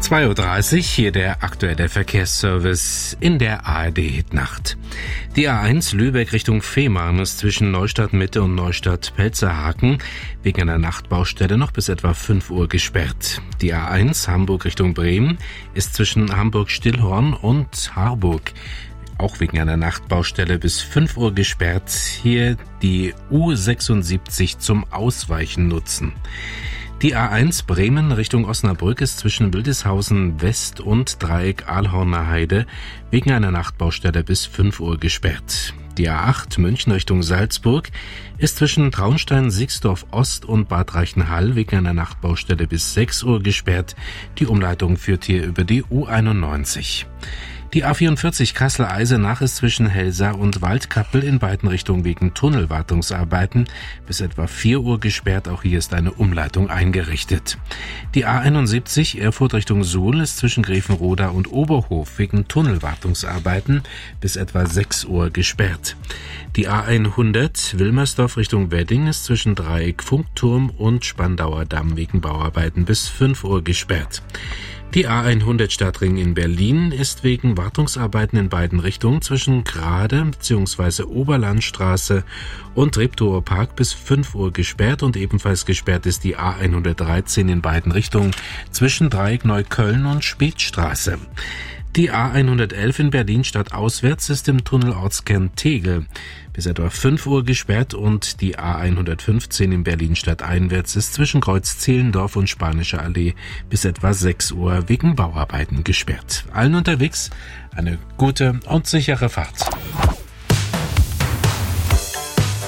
2:30 Uhr, hier der aktuelle Verkehrsservice in der ARD-Hitnacht. Die A1 Lübeck Richtung Fehmarn ist zwischen Neustadt Mitte und Neustadt Pelzerhaken wegen einer Nachtbaustelle noch bis etwa 5 Uhr gesperrt. Die A1 Hamburg Richtung Bremen ist zwischen Hamburg-Stillhorn und Harburg auch wegen einer Nachtbaustelle bis 5 Uhr gesperrt. Hier die U76 zum Ausweichen nutzen. Die A1 Bremen Richtung Osnabrück ist zwischen Wildeshausen West und Dreieck Ahlhorner Heide wegen einer Nachtbaustelle bis 5 Uhr gesperrt. Die A8 München Richtung Salzburg ist zwischen Traunstein-Sixdorf Ost und Bad Reichenhall wegen einer Nachtbaustelle bis 6 Uhr gesperrt. Die Umleitung führt hier über die U91. Die A44 Kassel-Eisenach ist zwischen Helsa und Waldkappel in beiden Richtungen wegen Tunnelwartungsarbeiten bis etwa 4 Uhr gesperrt. Auch hier ist eine Umleitung eingerichtet. Die A71 Erfurt Richtung Suhl ist zwischen Grevenroda und Oberhof wegen Tunnelwartungsarbeiten bis etwa 6 Uhr gesperrt. Die A100 Wilmersdorf Richtung Wedding ist zwischen Dreieck Funkturm und Spandauer Damm wegen Bauarbeiten bis 5 Uhr gesperrt. Die A100 Stadtring in Berlin ist wegen Wartungsarbeiten in beiden Richtungen zwischen Grade bzw. Oberlandstraße und Treptower Park bis 5 Uhr gesperrt und ebenfalls gesperrt ist die A113 in beiden Richtungen zwischen Dreieck Neukölln und Spätstraße. Die A111 in Berlin stadtauswärts ist im Tunnel Ortskern Tegel bis etwa 5 Uhr gesperrt und die A115 in Berlin stadteinwärts ist zwischen Kreuz Zehlendorf und Spanische Allee bis etwa 6 Uhr wegen Bauarbeiten gesperrt. Allen unterwegs eine gute und sichere Fahrt.